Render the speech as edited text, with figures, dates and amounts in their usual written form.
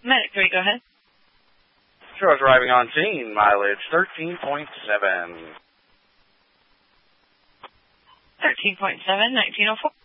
Medic 3, go ahead. Sure, I was arriving on scene, mileage 13.7. 13.7, 1904.